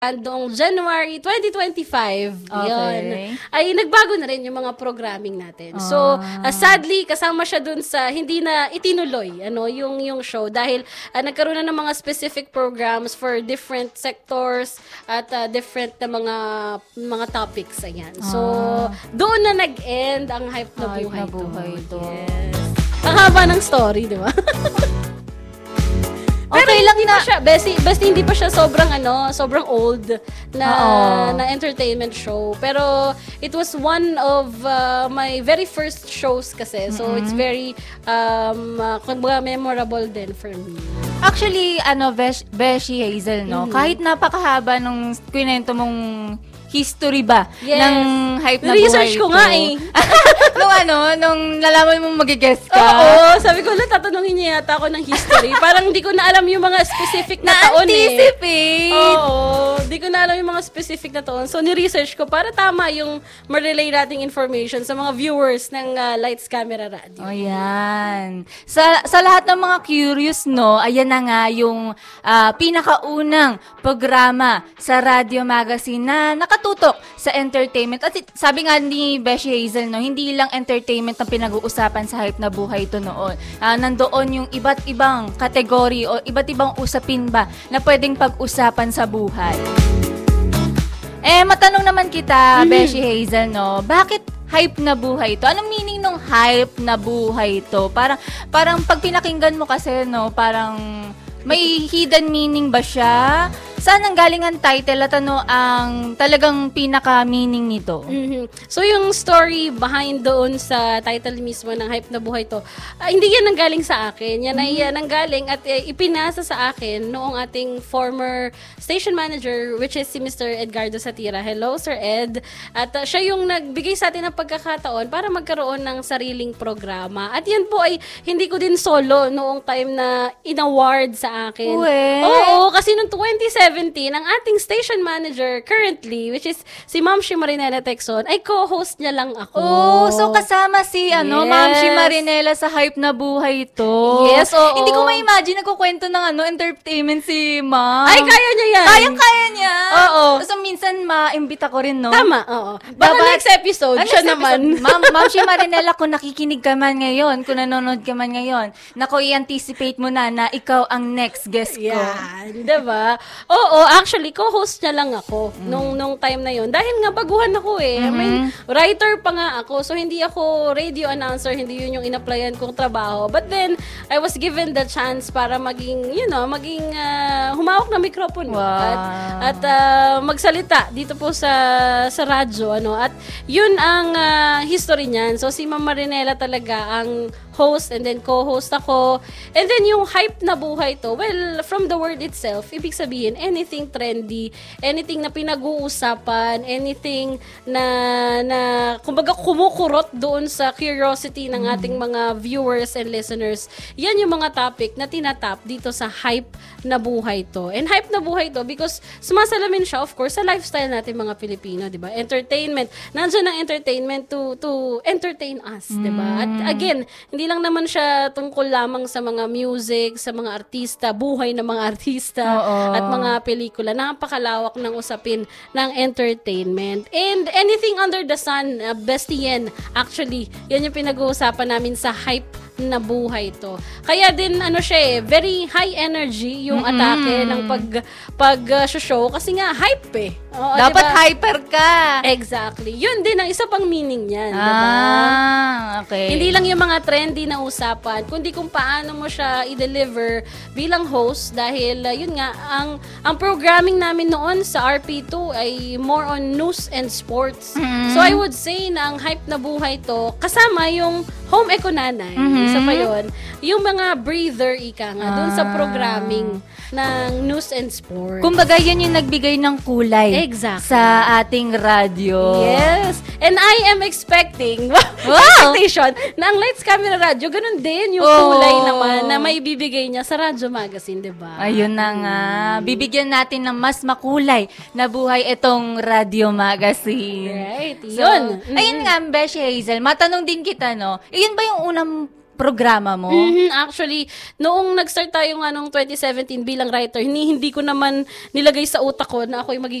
noong January 2025, yun, Okay. ay nagbago na rin yung mga programming natin. So, sadly, kasama siya dun sa hindi na itinuloy yung show dahil nagkaroon na ng mga specific programs for different sectors at different na mga topics. Ayan. So, doon na nag-end ang Hype na Hype Buhay na Buhay to. Yes. Ang haba ng story, di ba? Pero Okay lang hindi pa siya, besti hindi pa siya sobrang old na entertainment show. Pero it was one of my very first shows kasi. So it's very memorable din for me. Actually, Beshi Hazel, no? Kahit napakahaba nung kwento mong history ba ng Hype na Buhay research ko to. nga eh. nung nalaman mo mag-guess ka. Oo, sabi ko, tatanungin niya yata ako ng history. Parang di ko na alam yung mga specific na taon eh. Na-anticipate. Oo, di ko na alam yung mga specific na taon. So, ni-research ko para tama yung ma-relay nating information sa mga viewers ng Lights, Camera, Radio. O yan. Sa lahat ng mga curious, no, ayan na nga yung pinakaunang programa sa Radio Magazine na nakatutok sa entertainment. At sabi nga ni Beshi Hazel, no, hindi lang entertainment ang pinag-uusapan sa Hype na Buhay ito noon. Nandoon yung iba't ibang kategory o iba't ibang usapin ba na pwedeng pag-usapan sa buhay. Matanong naman kita, Beshi Hazel, no, bakit Hype na Buhay to? Anong meaning ng Hype na Buhay to? Parang pag pinakinggan mo kasi, no, parang may hidden meaning ba siya? Saan ang galing ang title at ano ang talagang pinaka-meaning nito? So, yung story behind doon sa title mismo ng Hype na Buhay to, hindi yan nanggaling sa akin. Yan ay nanggaling at ipinasa sa akin noong ating former station manager, which is si Mr. Edgardo Satira. Hello, Sir Ed. At siya yung nagbigay sa atin ng pagkakataon para magkaroon ng sariling programa. At yan po ay hindi ko din solo noong time na in-award sa akin. Oo, kasi noong 2017, ang ating station manager currently, which is si Ma'am Shi Marinela Texon, ay co-host niya lang ako. Oh, so kasama si Ma'am Shi Marinela sa Hype na Buhay to. Yes, oo. Hindi ko ma-imagine nagkukwento ng entertainment si Ma'am. Ay, kaya niya yan. Kaya niya. Oo. So minsan ma-imbita ko rin, no? Tama, oo. Baka next episode, siya naman. Ma'am Shi Marinela, kung nakikinig ka man ngayon, kung nanonood ka man ngayon, nako, i-anticipate mo na ikaw ang next guest ko. Yan, diba? Oo, actually, co-host niya lang ako nung time na yon. Dahil nga, baguhan ako eh. I mean, writer pa nga ako. So, hindi ako radio announcer. Hindi yun yung in-applyan kong trabaho. But then, I was given the chance para maging humawak ng mikropono. Wow. At magsalita dito po sa radyo. At yun ang history niyan. So, si Ma'am Marinela talaga ang host and then co-host ako. And then yung Hype na Buhay to, well, from the word itself, ibig sabihin, anything trendy, anything na pinag-uusapan, anything na kumbaga kumukurot doon sa curiosity ng ating mga viewers and listeners. Yan yung mga topic na tinatap dito sa Hype na Buhay to. And Hype na Buhay to because sumasalamin siya, of course, sa lifestyle natin mga Pilipino, di ba? Entertainment. Nandiyan ang entertainment to entertain us, di ba? At again, hindi lang naman siya tungkol lamang sa mga music, sa mga artista, buhay ng mga artista, at mga pelikula. Napakalawak ng usapin ng entertainment. And anything under the sun, bestie yan. Actually, yan yung pinag-uusapan namin sa Hype na Buhay to. Kaya din siya very high energy yung atake ng pag-show kasi nga hype eh. Oo, dapat diba? hyper ka. Exactly. Yun din ang isa pang meaning niyan, diba? Okay. Hindi lang yung mga trendy na usapan, kundi kung paano mo siya i-deliver bilang host dahil yun nga ang programming namin noon sa RP2 ay more on news and sports. So I would say na ang Hype na Buhay to kasama yung Home Eco Nanay. Isa pa yun. Yung mga breather, ika nga, dun sa programming ng news and sports. Kumbaga, yan yung nagbigay ng kulay. Exactly. Sa ating radyo. Yes. And I am expecting, expectation, na ang Lights, Camera, Radio, ganun din yung kulay naman na may bibigay niya sa Radyo Magazine, diba? Ayun na nga. Bibigyan natin ng mas makulay na buhay itong Radio Magazine. Right. So, Yun. ayun nga, Beshi Hazel, matanong din kita, no? Yun ba yung unang programa mo? Actually, noong nag-start tayo nga nung 2017 bilang writer, hindi ko naman nilagay sa utak ko na ako yung